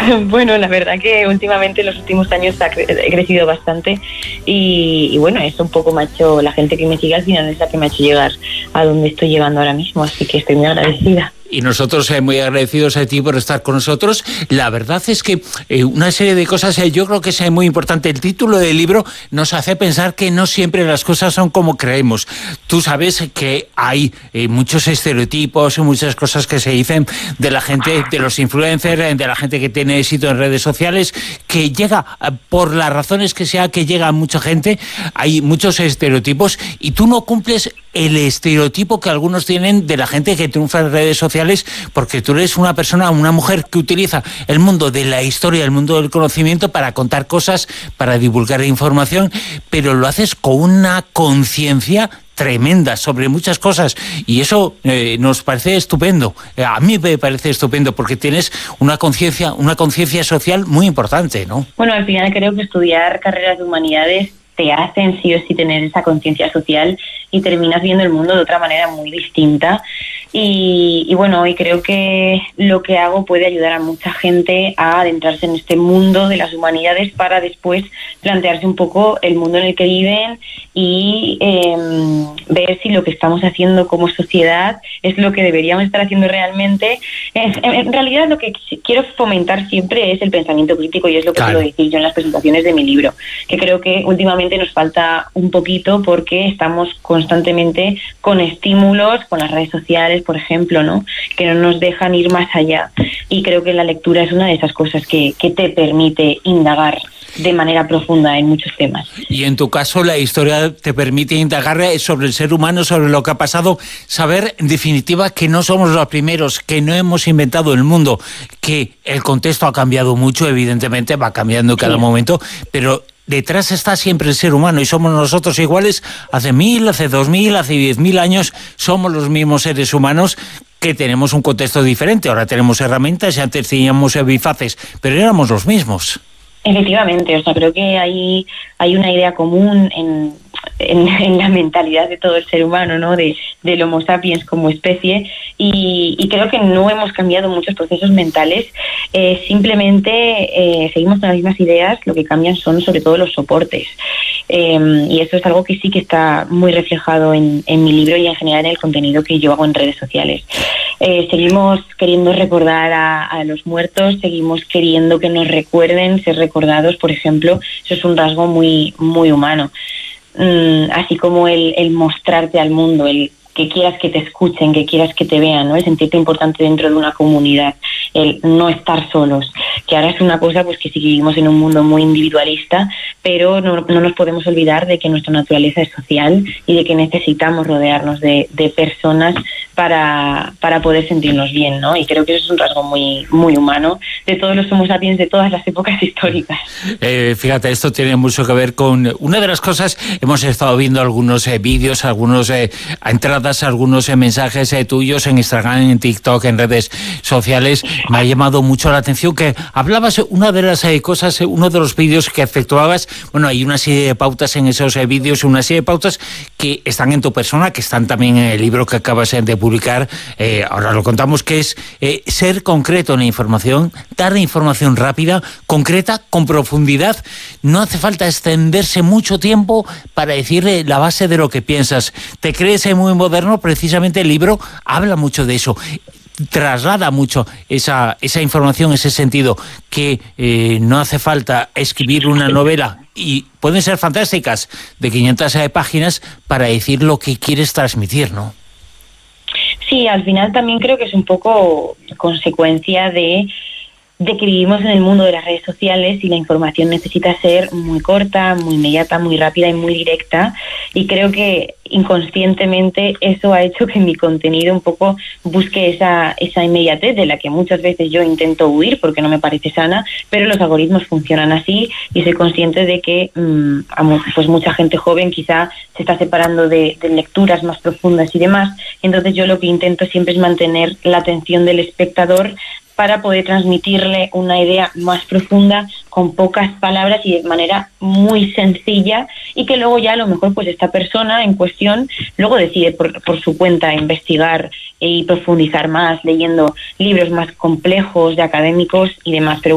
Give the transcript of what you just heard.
Bueno, la verdad que últimamente en los últimos años he crecido bastante y bueno, eso un poco me ha hecho, la gente que me sigue al final es la que me ha hecho llegar a donde estoy llegando ahora mismo, así que estoy muy agradecida. Y nosotros muy agradecidos a ti por estar con nosotros. La verdad es que una serie de cosas, yo creo que es muy importante. El título del libro nos hace pensar que no siempre las cosas son como creemos. Tú sabes que hay muchos estereotipos y muchas cosas que se dicen de la gente, de los influencers, de la gente que tiene éxito en redes sociales, que llega, por las razones que sea, que llega a mucha gente. Hay muchos estereotipos y tú no cumples el estereotipo que algunos tienen de la gente que triunfa en redes sociales, porque tú eres una persona, una mujer que utiliza el mundo de la historia, el mundo del conocimiento para contar cosas, para divulgar información, pero lo haces con una conciencia tremenda sobre muchas cosas y eso nos parece estupendo. A mí me parece estupendo porque tienes una conciencia social muy importante, ¿no? Bueno, al final creo que estudiar carreras de humanidades te hacen sí o sí tener esa conciencia social y terminas viendo el mundo de otra manera muy distinta. Y bueno, hoy creo que lo que hago puede ayudar a mucha gente a adentrarse en este mundo de las humanidades para después plantearse un poco el mundo en el que viven y ver si lo que estamos haciendo como sociedad es lo que deberíamos estar haciendo realmente. En realidad lo que quiero fomentar siempre es el pensamiento crítico y es lo que quiero decir yo en las presentaciones de mi libro, que creo que últimamente nos falta un poquito porque estamos constantemente con estímulos, con las redes sociales, por ejemplo, ¿no? Que no nos dejan ir más allá. Y creo que la lectura es una de esas cosas que te permite indagar de manera profunda en muchos temas. Y en tu caso la historia te permite indagar sobre el ser humano, sobre lo que ha pasado, saber en definitiva que no somos los primeros, que no hemos inventado el mundo, que el contexto ha cambiado mucho, evidentemente va cambiando en cada momento, pero detrás está siempre el ser humano y somos nosotros iguales. Hace 1000, hace 2000, hace 10.000 años somos los mismos seres humanos que tenemos un contexto diferente. Ahora tenemos herramientas y antes teníamos bifaces, pero éramos los mismos. Efectivamente, o sea, creo que hay una idea común en la mentalidad de todo el ser humano, ¿no? Del Homo sapiens como especie y creo que no hemos cambiado muchos procesos mentales, simplemente seguimos con las mismas ideas, lo que cambian son sobre todo los soportes y eso es algo que sí que está muy reflejado en mi libro y en general en el contenido que yo hago en redes sociales. Seguimos queriendo recordar a los muertos, seguimos queriendo que nos recuerden, ser recordados, por ejemplo, eso es un rasgo muy, muy humano. Así como el mostrarte al mundo, el que quieras que te escuchen, que quieras que te vean, ¿no? El sentirte importante dentro de una comunidad, el no estar solos, que ahora es una cosa pues que sí que vivimos en un mundo muy individualista, pero no nos podemos olvidar de que nuestra naturaleza es social y de que necesitamos rodearnos de personas para poder sentirnos bien, ¿no? Y creo que eso es un rasgo muy, muy humano de todos los Homo sapiens de todas las épocas históricas. Fíjate, esto tiene mucho que ver con una de las cosas. Hemos estado viendo algunos vídeos, algunos entradas, algunos mensajes tuyos en Instagram, en TikTok, en redes sociales. Me ha llamado mucho la atención que hablabas, una de las cosas, uno de los vídeos que efectuabas, bueno, hay una serie de pautas en esos vídeos, una serie de pautas que están en tu persona, que están también en el libro que acabas de publicar, ahora lo contamos, que es ser concreto en la información, dar información rápida, concreta, con profundidad. No hace falta extenderse mucho tiempo para decirle la base de lo que piensas. Te crees muy moderno, precisamente el libro habla mucho de eso, traslada mucho esa información, ese sentido, que no hace falta escribir una novela, y pueden ser fantásticas, de 500 páginas para decir lo que quieres transmitir, ¿no? Sí, al final también creo que es un poco consecuencia de que vivimos en el mundo de las redes sociales y la información necesita ser muy corta, muy inmediata, muy rápida y muy directa, y creo que inconscientemente eso ha hecho que mi contenido un poco busque esa inmediatez de la que muchas veces yo intento huir porque no me parece sana, pero los algoritmos funcionan así y soy consciente de que pues mucha gente joven quizá se está separando de lecturas más profundas y demás. Entonces yo lo que intento siempre es mantener la atención del espectador para poder transmitirle una idea más profunda con pocas palabras y de manera muy sencilla, y que luego ya a lo mejor pues esta persona en cuestión luego decide por su cuenta investigar y profundizar más leyendo libros más complejos de académicos y demás. Pero